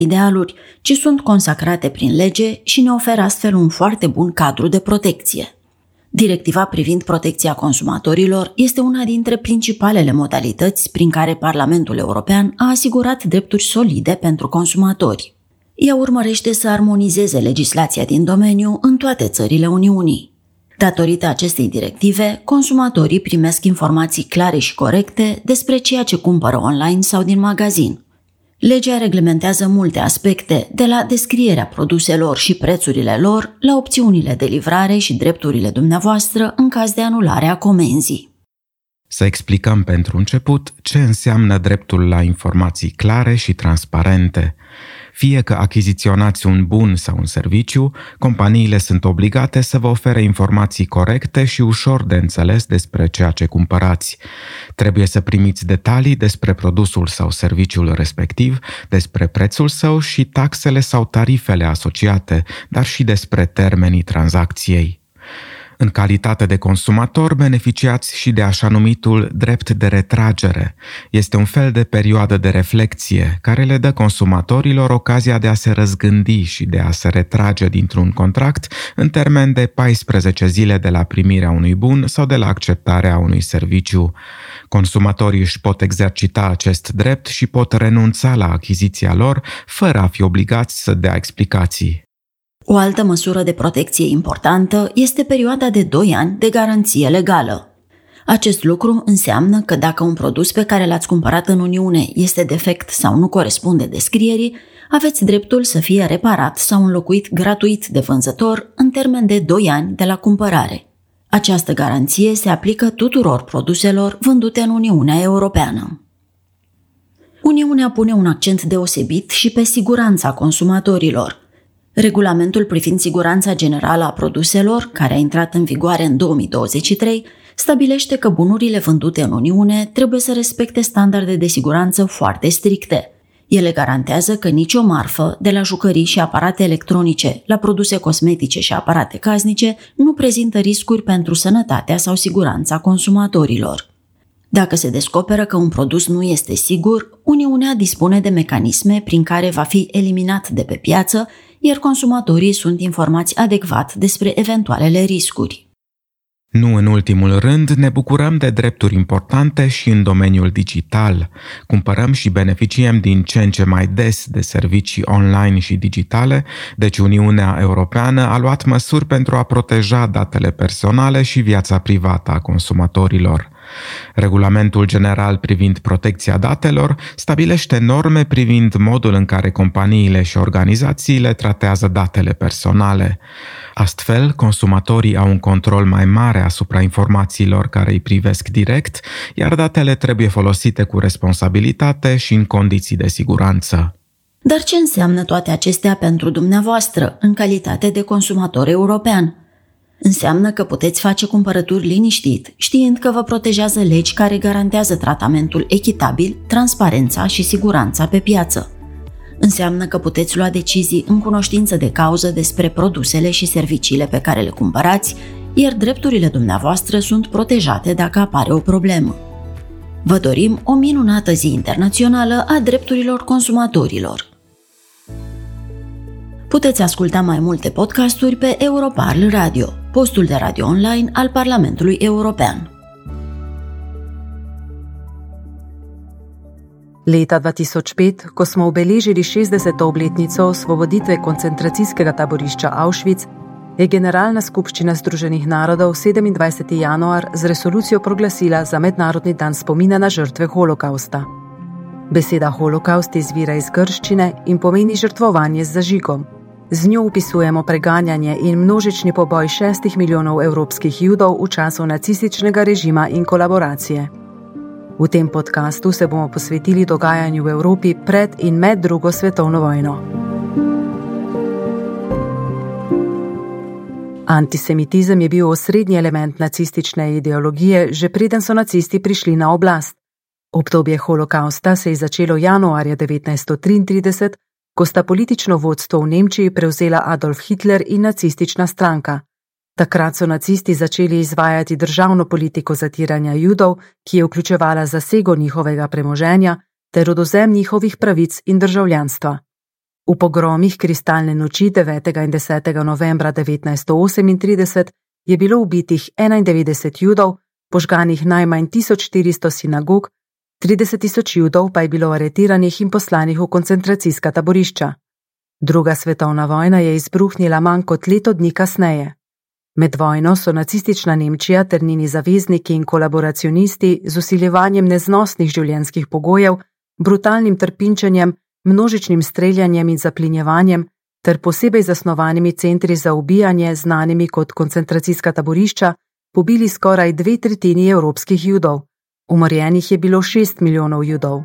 idealuri, ci sunt consacrate prin lege și ne oferă astfel un foarte bun cadru de protecție. Directiva privind protecția consumatorilor este una dintre principalele modalități prin care Parlamentul European a asigurat drepturi solide pentru consumatori. Ea urmărește să armonizeze legislația din domeniu în toate țările Uniunii. Datorită acestei directive, consumatorii primesc informații clare și corecte despre ceea ce cumpără online sau din magazin. Legea reglementează multe aspecte, de la descrierea produselor și prețurile lor, la opțiunile de livrare și drepturile dumneavoastră în caz de anulare a comenzii. Să explicăm pentru început ce înseamnă dreptul la informații clare și transparente. Fie că achiziționați un bun sau un serviciu, companiile sunt obligate să vă ofere informații corecte și ușor de înțeles despre ceea ce cumpărați. Trebuie să primiți detalii despre produsul sau serviciul respectiv, despre prețul său și taxele sau tarifele asociate, dar și despre termenii tranzacției. În calitate de consumator, beneficiați și de așa numitul drept de retragere. Este un fel de perioadă de reflecție care le dă consumatorilor ocazia de a se răzgândi și de a se retrage dintr-un contract în termen de 14 zile de la primirea unui bun sau de la acceptarea unui serviciu. Consumatorii își pot exercita acest drept și pot renunța la achiziția lor fără a fi obligați să dea explicații. O altă măsură de protecție importantă este perioada de 2 ani de garanție legală. Acest lucru înseamnă că dacă un produs pe care l-ați cumpărat în Uniune este defect sau nu corespunde descrierii, aveți dreptul să fie reparat sau înlocuit gratuit de vânzător în termen de 2 ani de la cumpărare. Această garanție se aplică tuturor produselor vândute în Uniunea Europeană. Uniunea pune un accent deosebit și pe siguranța consumatorilor. Regulamentul privind siguranța generală a produselor, care a intrat în vigoare în 2023, stabilește că bunurile vândute în Uniune trebuie să respecte standarde de siguranță foarte stricte. Ele garantează că nicio marfă, de la jucării și aparate electronice la produse cosmetice și aparate casnice, nu prezintă riscuri pentru sănătatea sau siguranța consumatorilor. Dacă se descoperă că un produs nu este sigur, Uniunea dispune de mecanisme prin care va fi eliminat de pe piață, iar consumatorii sunt informați adecvat despre eventualele riscuri. Nu în ultimul rând, ne bucurăm de drepturi importante și în domeniul digital. Cumpărăm și beneficiem din ce în ce mai des de servicii online și digitale, deci Uniunea Europeană a luat măsuri pentru a proteja datele personale și viața privată a consumatorilor. Regulamentul general privind protecția datelor stabilește norme privind modul în care companiile și organizațiile tratează datele personale. Astfel, consumatorii au un control mai mare asupra informațiilor care îi privesc direct, iar datele trebuie folosite cu responsabilitate și în condiții de siguranță. Dar ce înseamnă toate acestea pentru dumneavoastră, în calitate de consumator european? Înseamnă că puteți face cumpărături liniștit, știind că vă protejează legi care garantează tratamentul echitabil, transparența și siguranța pe piață. Înseamnă că puteți lua decizii în cunoștință de cauză despre produsele și serviciile pe care le cumpărați, iar drepturile dumneavoastră sunt protejate dacă apare o problemă. Vă dorim o minunată zi internațională a drepturilor consumatorilor! Puteți asculta mai multe podcasturi pe Europarl Radio, postul de radio online al Parlamentului European. Leta 2005, ko smo obeležili 60. obletnico osvoboditve koncentracijskega taborišča Auschwitz, je Generalna skupščina Združenih narodov 27. januar z resolucijo proglasila za Mednarodni dan spomina na žrtve holokausta. Beseda holokaust izvira iz grščine in pomeni žrtvovanje z zažigom. Z njo opisujemo preganjanje in množični poboj 6 milijonov evropskih judov v času nacističnega režima in kolaboracije. V tem podkastu se bomo posvetili dogajanju v Evropi pred in med drugo svetovno vojno. Antisemitizem je bil osrednji element nacistične ideologije, že preden so nacisti prišli na oblast. Obdobje holokausta se je začelo januarja 1933, ko sta politično vodstvo v Nemčiji prevzela Adolf Hitler in nacistična stranka. Takrat so nacisti začeli izvajati državno politiko zatiranja Judov, ki je vključevala zasego njihovega premoženja ter odvzem njihovih pravic in državljanstva. V pogromih kristalne noči 9. in 10. novembra 1938 je bilo ubitih 91 Judov, požganih najmanj 1400 sinagog, 30.000 Judov pa je bilo aretiranih in poslanih v koncentracijska taborišča. Druga svetovna vojna je izbruhnila manj kot leto dni kasneje. Med vojno so nacistična Nemčija ter njeni zavezniki in kolaboracionisti z vsiljevanjem neznosnih življenjskih pogojev, brutalnim trpinčenjem, množičnim streljanjem in zaplinjevanjem ter posebej zasnovanimi centri za ubijanje, znanimi kot koncentracijska taborišča, pobili skoraj 2/3 evropskih Judov. Umorjenih je bilo 6 milijonov Judov.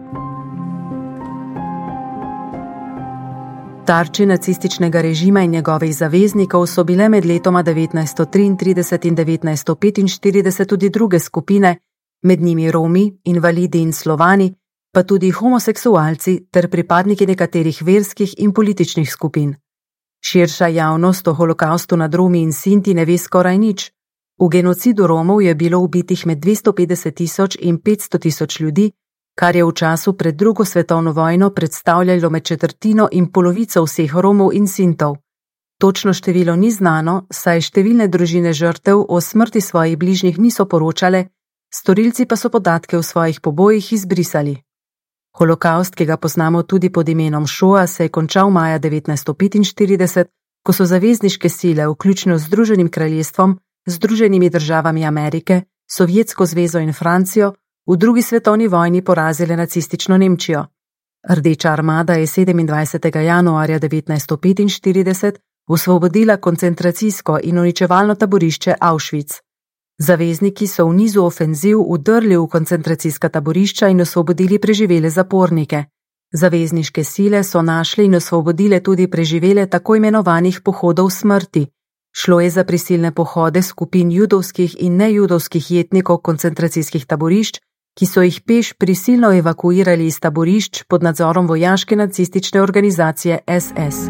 Tarče nacističnega režima in njegovih zaveznikov so bile med letoma 1933 in 1945 tudi druge skupine, med njimi Romi, invalidi in Slovani, pa tudi homoseksualci ter pripadniki nekaterih verskih in političnih skupin. Širša javnost o holokaustu nad Romi in Sinti ne ve skoraj nič. V genocidu Romov je bilo ubitih med 250.000 in 500.000 ljudi, kar je v času pred drugo svetovno vojno predstavljalo med četrtino in polovico vseh Romov in Sintov. Točno število ni znano, saj številne družine žrtev o smrti svojih bližnjih niso poročale, storilci pa so podatke v svojih pobojih izbrisali. Holokaust, ki ga poznamo tudi pod imenom Šoa, se je končal maja 1945, ko so zavezniške sile, vključno z Združenim kraljestvom, Združenimi državami Amerike, Sovjetsko zvezo in Francijo, v drugi svetovni vojni porazile nacistično Nemčijo. Rdeča armada je 27. januarja 1945 osvobodila koncentracijsko in uničevalno taborišče Auschwitz. Zavezniki so v nizu ofenziv vdrli v koncentracijska taborišča in osvobodili preživele zapornike. Zavezniške sile so našle in osvobodile tudi preživele tako imenovanih pohodov smrti. Šlo je za prisilne pohode skupin judovskih in nejudovskih jetnikov koncentracijskih taborišč, ki so jih peš prisilno evakuirali iz taborišč pod nadzorom vojaške nacistične organizacije SS.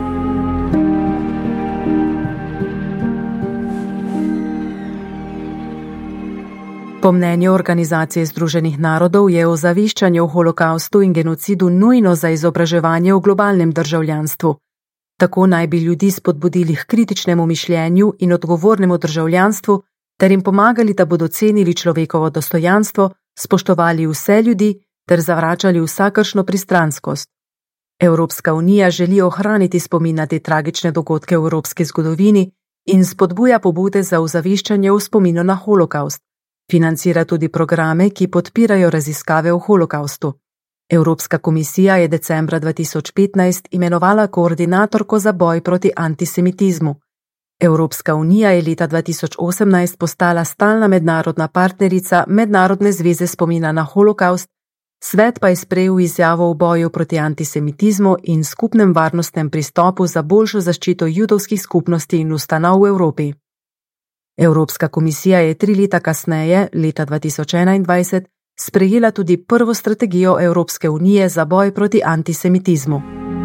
Po mnenju Organizacije Združenih narodov je ozaveščanje o holokaustu in genocidu nujno za izobraževanje v globalnem državljanstvu. Tako naj bi ljudi spodbudili k kritičnemu mišljenju in odgovornemu državljanstvu ter jim pomagali, da bodo cenili človekovo dostojanstvo, spoštovali vse ljudi ter zavračali vsakršno pristranskost. Evropska unija želi ohraniti spomin na te tragične dogodke v evropski zgodovini in spodbuja pobude za ozaveščanje v spominu na holokaust. Financira tudi programe, ki podpirajo raziskave o holokaustu. Evropska komisija je decembra 2015 imenovala koordinatorko za boj proti antisemitizmu. Evropska unija je leta 2018 postala stalna mednarodna partnerica Mednarodne zveze spomina na holokaust, svet pa je sprejel izjavo o boju proti antisemitizmu in skupnem varnostnem pristopu za boljšo zaščito judovskih skupnosti in ustanov v Evropi. Evropska komisija je 3 leta kasneje, leta 2021, sprejela tudi prvo strategijo Evropske unije za boj proti antisemitizmu.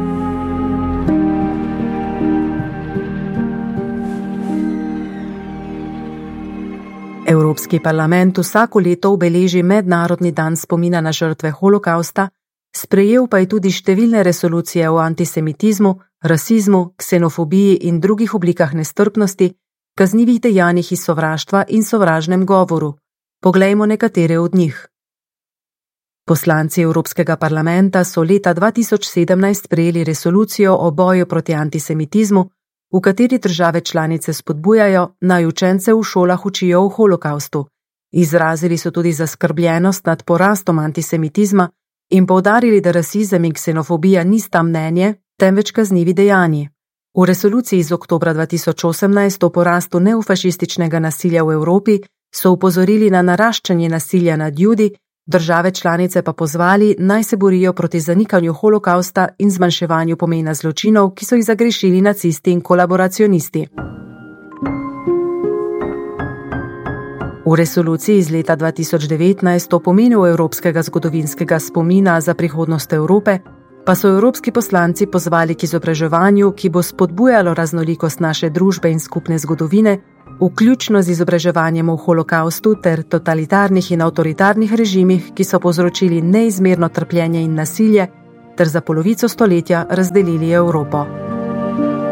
Evropski parlament vsako leto obeleži Mednarodni dan spomina na žrtve holokausta, sprejel pa je tudi številne resolucije o antisemitizmu, rasizmu, ksenofobiji in drugih oblikah nestrpnosti, kaznivih dejanjih iz sovraštva in sovražnem govoru. Poglejmo nekatere od njih. Poslanci Evropskega parlamenta so leta 2017 sprejeli resolucijo o boju proti antisemitizmu, v kateri države članice spodbujajo, naj učence v šolah učijo o holokaustu. Izrazili so tudi zaskrbljenost nad porastom antisemitizma in poudarili, da rasizem in ksenofobija nista mnenje, temveč kaznivi dejanji. V resoluciji iz oktobra 2018 o porastu neofašističnega nasilja v Evropi so upozorili na naraščanje nasilja nad Judi, države članice pa pozvali, naj se borijo proti zanikanju holokausta in zmanjševanju pomena zločinov, ki so jih zagrešili nacisti in kolaboracionisti. V resoluciji iz leta 2019 o pomenu evropskega zgodovinskega spomina za prihodnost Evrope pa so evropski poslanci pozvali k izobraževanju, ki bo spodbujalo raznolikost naše družbe in skupne zgodovine, vključno z izobraževanjem o holokaustu ter totalitarnih in avtoritarnih režimih, ki so povzročili neizmerno trpljenje in nasilje, ter za polovico stoletja razdelili Evropo.